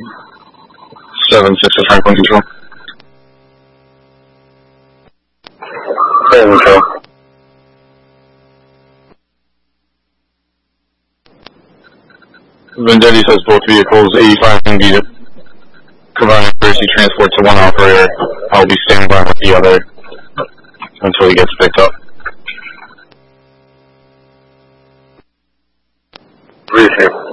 7-6 to Franklin Control. 7 Control. Vendetti says both vehicles, 85 and needed. Providing emergency transport to one operator. I'll be standing by with the other until he gets picked up. Appreciate it.